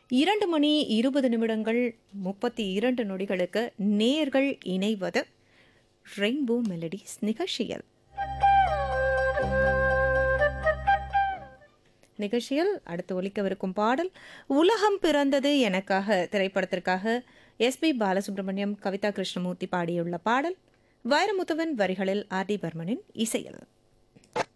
2 மணி 20 நிமிடங்கள் 32 நொடிகளுக்கு நேயர்கள் இணைவது ரெயின்போ மெலடிஸ் நிகழ்ச்சியில். நிகழ்ச்சியில் அடுத்து ஒலிக்கவிருக்கும் பாடல் உலகம் பிறந்தது எனக்காக திரைப்படத்திற்காக எஸ்பி பாலசுப்ரமணியம், கவிதா கிருஷ்ணமூர்த்தி பாடியுள்ள பாடல். வைரமுத்துவின் வரிகளில் ஆர் டி பர்மனின் இசையில்.